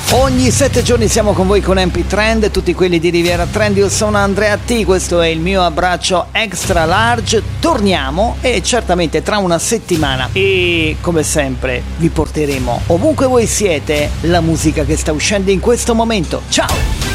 Ogni 7 giorni siamo con voi con MP Trend, tutti quelli di Riviera Trend. Io sono Andrea T, questo è il mio abbraccio extra large. Torniamo e certamente tra una settimana e come sempre vi porteremo ovunque voi siete la musica che sta uscendo in questo momento. Ciao!